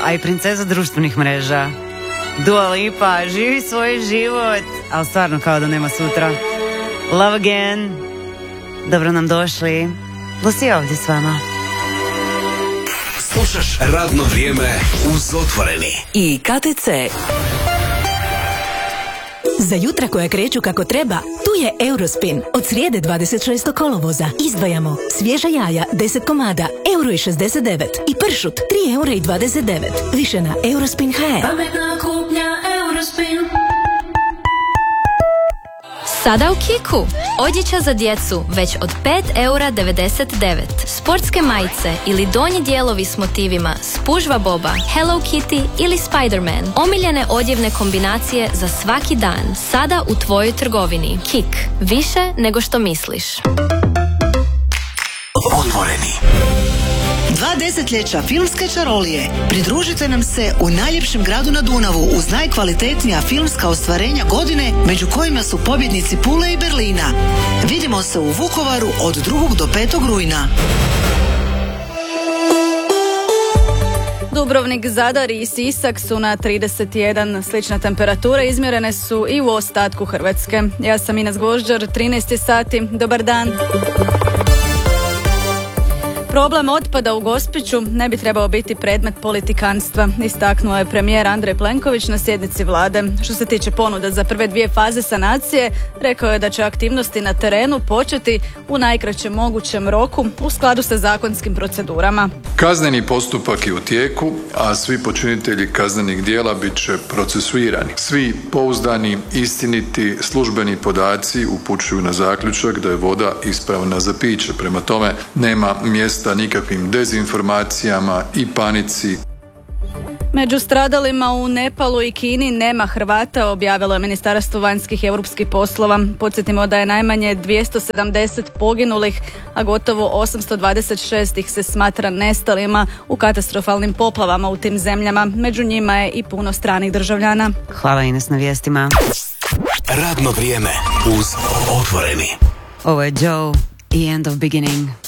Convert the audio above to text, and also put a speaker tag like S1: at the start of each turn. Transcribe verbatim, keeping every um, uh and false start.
S1: a i princeza društvenih mreža. Dua Lipa, živi svoj život, ali stvarno kao da nema sutra. Love Again. Dobro nam došli. Lucy ovdje s vama.
S2: Slušaš Radno vrijeme uz Otvoreni
S3: i K T C. Za jutra koja kreću kako treba, tu je Eurospin. Od srijede dvadeset šestog kolovoza izdvajamo svježa jaja deset komada, euro i šezdeset devet i pršut tri eura i dvadeset devet. Više na Eurospin punto h r.
S4: Pametna kupnja Eurospin.
S5: Sada u Kiku. Odjeća za djecu već od pet eura devedeset devet. Sportske majice ili donji dijelovi s motivima Spužva Boba, Hello Kitty ili Spider-Man. Omiljene odjevne kombinacije za svaki dan. Sada u tvojoj trgovini. Kik. Više nego što misliš.
S2: Otvoreni.
S6: Dva desetljeća filmske čarolije. Pridružite nam se u najljepšem gradu na Dunavu uz najkvalitetnija filmska ostvarenja godine, među kojima su pobjednici Pule i Berlina. Vidimo se u Vukovaru od drugog do petog rujna.
S7: Dubrovnik, Zadar i Sisak su na trideset jedan. Slične temperature izmjerene su i u ostatku Hrvatske. Ja sam Ines Gvožđar, trinaest je sati. Dobar dan. Problem otpada u Gospiću ne bi trebao biti predmet politikanstva, istaknuo je premijer Andrej Plenković na sjednici vlade. Što se tiče ponuda za prve dvije faze sanacije, rekao je da će aktivnosti na terenu početi u najkraćem mogućem roku u skladu sa zakonskim procedurama.
S8: Kazneni postupak je u tijeku, a svi počinitelji kaznenih djela bit će procesuirani. Svi pouzdani, istiniti, službeni podaci upućuju na zaključak da je voda ispravna za piće. Prema tome, nema mjesta nikakvim dezinformacijama i panici.
S7: Među stradalima u Nepalu i Kini nema Hrvata, objavilo je Ministarstvo vanjskih i europskih poslova. Podsjetimo da je najmanje dvjesto sedamdeset poginulih, a gotovo osamsto dvadeset šest ih se smatra nestalima u katastrofalnim poplavama u tim zemljama. Među njima je i puno stranih državljana.
S1: Hvala Ines na vijestima.
S2: Radno vrijeme uz Otvoreni.
S1: Ovo je Joe i End of Beginning.